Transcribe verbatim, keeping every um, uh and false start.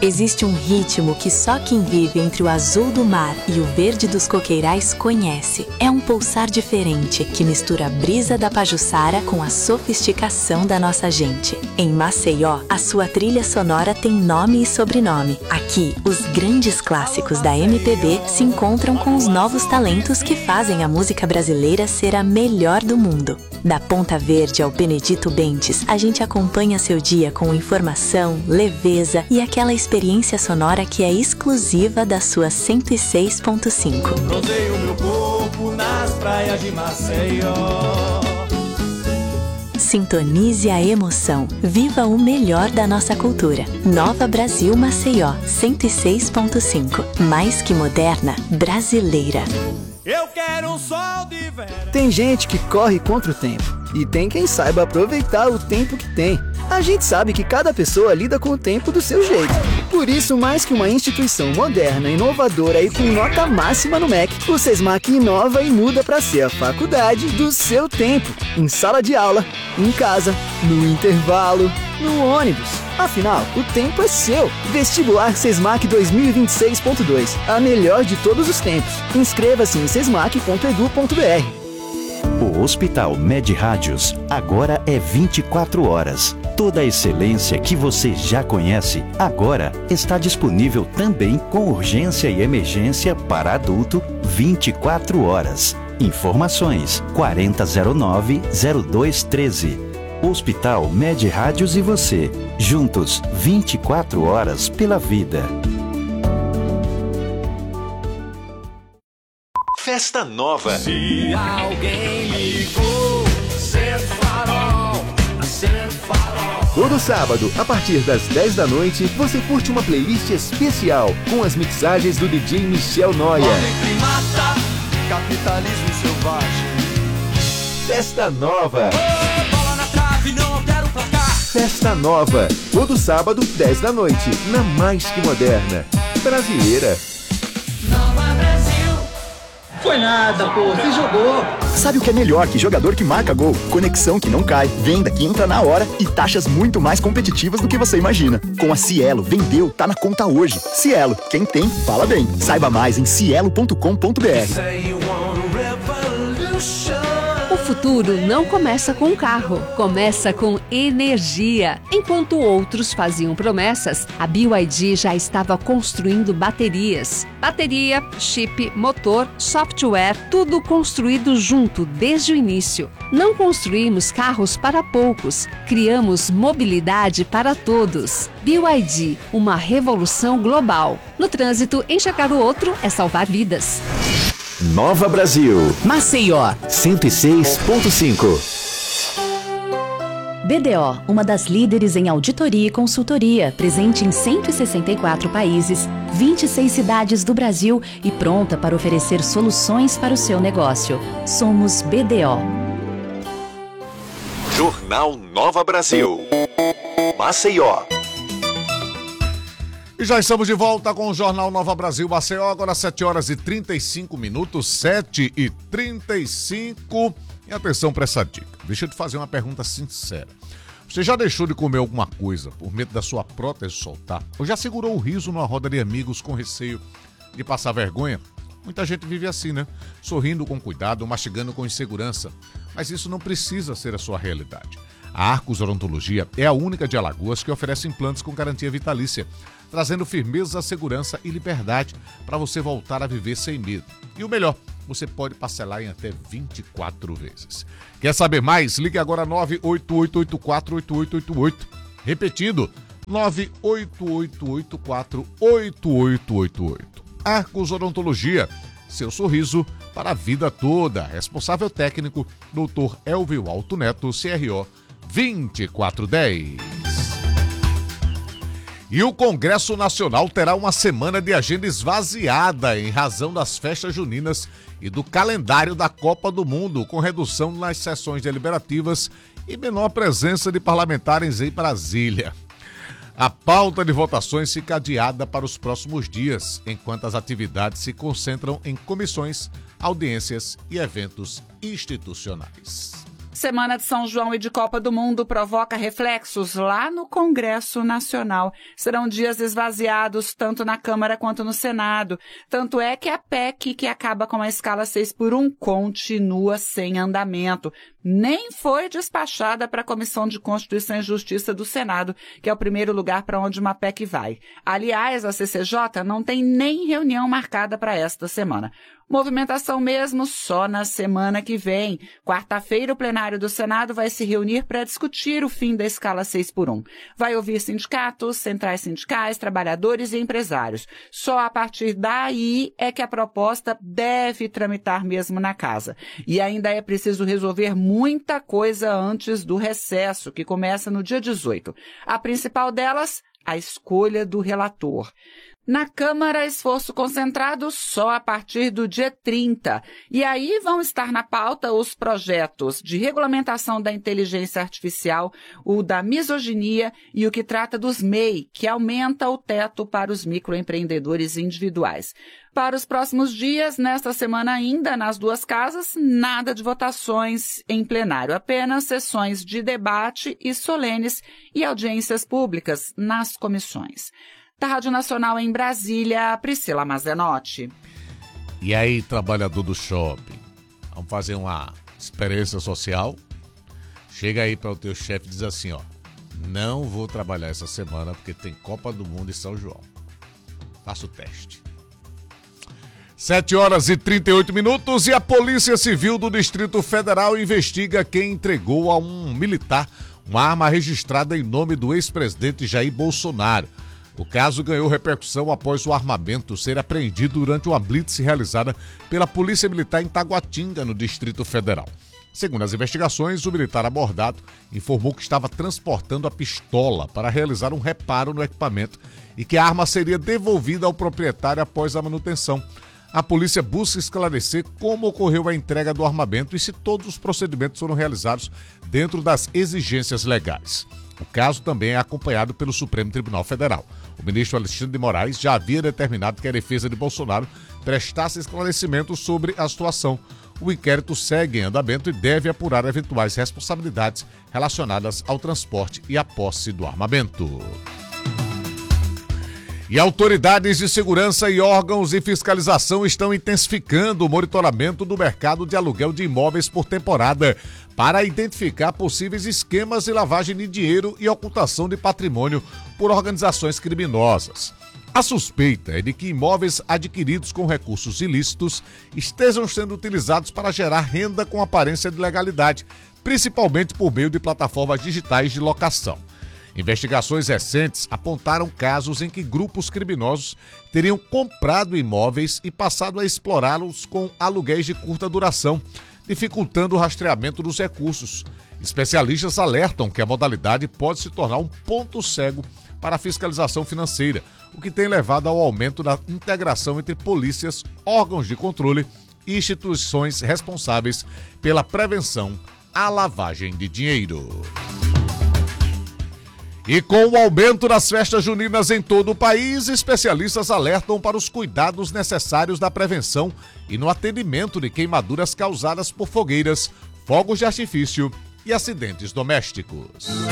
Existe um ritmo que só quem vive entre o azul do mar e o verde dos coqueirais conhece. É um pulsar diferente que mistura a brisa da Pajuçara com a sofisticação da nossa gente. Em Maceió, a sua trilha sonora tem nome e sobrenome. Aqui, os grandes clássicos da M P B se encontram com os novos talentos que fazem a música brasileira ser a melhor do mundo. Da Ponta Verde ao Benedito Bentes, a gente acompanha seu dia com informação, leveza e aquela experiência sonora que é exclusiva da sua cento e seis ponto cinco. Rodeio meu corpo nas praias de Maceió. Sintonize a emoção. Viva o melhor da nossa cultura. Nova Brasil Maceió, cento e seis ponto cinco. Mais que moderna, brasileira. Eu quero um sol de verão. Tem gente que corre contra o tempo e tem quem saiba aproveitar o tempo que tem. A gente sabe que cada pessoa lida com o tempo do seu jeito. Por isso, mais que uma instituição moderna, inovadora e com nota máxima no M E C, o SESMAC inova e muda para ser a faculdade do seu tempo. Em sala de aula, em casa, no intervalo, no ônibus. Afinal, o tempo é seu. Vestibular SESMAC dois mil e vinte e seis ponto dois. A melhor de todos os tempos. Inscreva-se em sesmac ponto edu ponto br. O Hospital Med Rádios agora é vinte e quatro horas. Toda a excelência que você já conhece, agora está disponível também com urgência e emergência para adulto vinte e quatro horas. Informações quarenta zero nove zero dois treze. Hospital Med Rádios e você, juntos vinte e quatro horas pela vida. Festa Nova. Se alguém ligou, ser farol, ser farol. Todo sábado, a partir das dez da noite, você curte uma playlist especial com as mixagens do D J Michel Noia. Homem que mata, capitalismo selvagem. Festa Nova. Oh, bola na trave, não altera o placar. Festa Nova. Todo sábado, dez da noite, na Mais Que Moderna. Brasileira. Nova Brasil. Foi nada, pô, você jogou. Sabe o que é melhor que jogador que marca gol? Conexão que não cai, venda que entra na hora e taxas muito mais competitivas do que você imagina. Com a Cielo, vendeu, tá na conta hoje. Cielo, quem tem, fala bem. Saiba mais em cielo ponto com ponto br. O futuro não começa com um carro, começa com energia. Enquanto outros faziam promessas, a B Y D já estava construindo baterias. Bateria, chip, motor, software, tudo construído junto desde o início. Não construímos carros para poucos, criamos mobilidade para todos. B Y D, uma revolução global. No trânsito, enxergar o outro é salvar vidas. Nova Brasil. Maceió, cento e seis ponto cinco. B D O, uma das líderes em auditoria e consultoria, presente em cento e sessenta e quatro países, vinte e seis cidades do Brasil e pronta para oferecer soluções para o seu negócio. Somos B D O. Jornal Nova Brasil. Maceió. E já estamos de volta com o Jornal Nova Brasil Maceió, agora sete horas e trinta e cinco minutos, sete e trinta e cinco. E atenção para essa dica. Deixa eu te fazer uma pergunta sincera. Você já deixou de comer alguma coisa por medo da sua prótese soltar? Ou já segurou o riso numa roda de amigos com receio de passar vergonha? Muita gente vive assim, né? Sorrindo com cuidado, mastigando com insegurança. Mas isso não precisa ser a sua realidade. A Arcos Odontologia é a única de Alagoas que oferece implantes com garantia vitalícia, trazendo firmeza, segurança e liberdade para você voltar a viver sem medo. E o melhor, você pode parcelar em até vinte e quatro vezes. Quer saber mais? Ligue agora nove oito oito oito quatro oito oito oito oito. Repetindo, nove oito oito oito quatro oito oito oito oito. Arcos Odontologia, seu sorriso para a vida toda. Responsável técnico, doutor Elvio Alto Neto, C R O vinte e quatro dez. E o Congresso Nacional terá uma semana de agenda esvaziada em razão das festas juninas e do calendário da Copa do Mundo, com redução nas sessões deliberativas e menor presença de parlamentares em Brasília. A pauta de votações fica adiada para os próximos dias, enquanto as atividades se concentram em comissões, audiências e eventos institucionais. Semana de São João e de Copa do Mundo provoca reflexos lá no Congresso Nacional. Serão dias esvaziados tanto na Câmara quanto no Senado. Tanto é que a P E C, que acaba com a escala seis por um, continua sem andamento. Nem foi despachada para a Comissão de Constituição e Justiça do Senado, que é o primeiro lugar para onde uma P E C vai. Aliás, a C C J não tem nem reunião marcada para esta semana. Movimentação mesmo só na semana que vem. Quarta-feira, o plenário do Senado vai se reunir para discutir o fim da escala seis por um. Vai ouvir sindicatos, centrais sindicais, trabalhadores e empresários. Só a partir daí é que a proposta deve tramitar mesmo na casa. E ainda é preciso resolver muita coisa antes do recesso, que começa no dia dezoito. A principal delas, a escolha do relator. Na Câmara, esforço concentrado só a partir do dia trinta. E aí vão estar na pauta os projetos de regulamentação da inteligência artificial, o da misoginia e o que trata dos M E I, que aumenta o teto para os microempreendedores individuais. Para os próximos dias, nesta semana ainda, nas duas casas, nada de votações em plenário, apenas sessões de debate e solenes e audiências públicas nas comissões. Da Rádio Nacional em Brasília, Priscila Mazenotti. E aí, trabalhador do shopping, vamos fazer uma experiência social? Chega aí para o teu chefe e diz assim, ó, não vou trabalhar essa semana porque tem Copa do Mundo em São João. Faça o teste. sete horas e trinta e oito minutos e a Polícia Civil do Distrito Federal investiga quem entregou a um militar uma arma registrada em nome do ex-presidente Jair Bolsonaro. O caso ganhou repercussão após o armamento ser apreendido durante uma blitz realizada pela Polícia Militar em Taguatinga, no Distrito Federal. Segundo as investigações, o militar abordado informou que estava transportando a pistola para realizar um reparo no equipamento e que a arma seria devolvida ao proprietário após a manutenção. A polícia busca esclarecer como ocorreu a entrega do armamento e se todos os procedimentos foram realizados dentro das exigências legais. O caso também é acompanhado pelo Supremo Tribunal Federal. O ministro Alexandre de Moraes já havia determinado que a defesa de Bolsonaro prestasse esclarecimentos sobre a situação. O inquérito segue em andamento e deve apurar eventuais responsabilidades relacionadas ao transporte e à posse do armamento. E autoridades de segurança e órgãos de fiscalização estão intensificando o monitoramento do mercado de aluguel de imóveis por temporada para identificar possíveis esquemas de lavagem de dinheiro e ocultação de patrimônio por organizações criminosas. A suspeita é de que imóveis adquiridos com recursos ilícitos estejam sendo utilizados para gerar renda com aparência de legalidade, principalmente por meio de plataformas digitais de locação. Investigações recentes apontaram casos em que grupos criminosos teriam comprado imóveis e passado a explorá-los com aluguéis de curta duração, dificultando o rastreamento dos recursos. Especialistas alertam que a modalidade pode se tornar um ponto cego para a fiscalização financeira, o que tem levado ao aumento da integração entre polícias, órgãos de controle e instituições responsáveis pela prevenção à lavagem de dinheiro. E com o aumento das festas juninas em todo o país, especialistas alertam para os cuidados necessários na prevenção e no atendimento de queimaduras causadas por fogueiras, fogos de artifício e acidentes domésticos.